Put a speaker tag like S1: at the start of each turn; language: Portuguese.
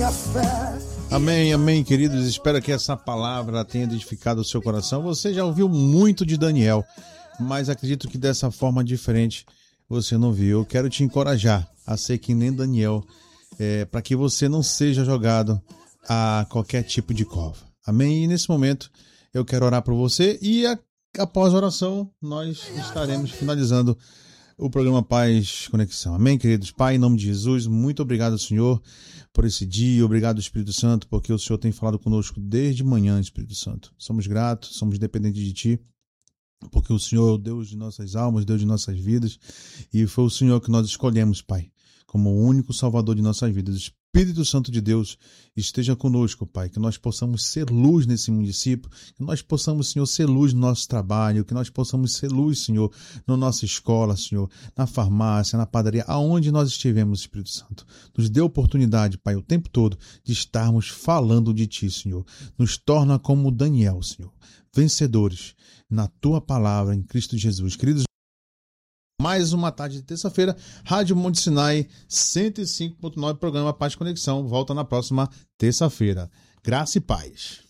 S1: Amém, amém, queridos. Espero que essa palavra tenha edificado o seu coração. Você já ouviu muito de Daniel, mas acredito que dessa forma diferente você não viu. Eu quero te encorajar a ser que nem Daniel, para que você não seja jogado a qualquer tipo de cova. Amém? E nesse momento eu quero orar por você e após a oração nós estaremos finalizando o programa Paz Conexão. Amém, queridos? Pai, em nome de Jesus, muito obrigado, Senhor, por esse dia. Obrigado, Espírito Santo, porque o Senhor tem falado conosco desde manhã, Espírito Santo. Somos gratos, somos dependentes de Ti, porque o Senhor é o Deus de nossas almas, Deus de nossas vidas, e foi o Senhor que nós escolhemos, Pai, como o único Salvador de nossas vidas. Espírito Santo de Deus, esteja conosco, Pai, que nós possamos ser luz nesse município, que nós possamos, Senhor, ser luz no nosso trabalho, que nós possamos ser luz, Senhor, na nossa escola, Senhor, na farmácia, na padaria, aonde nós estivermos, Espírito Santo. Nos dê oportunidade, Pai, o tempo todo, de estarmos falando de Ti, Senhor. Nos torna como Daniel, Senhor, vencedores na Tua palavra, em Cristo Jesus. Queridos, mais uma tarde de terça-feira, Rádio Monte Sinai 105.9, programa Paz Conexão. Volta na próxima terça-feira. Graça e paz.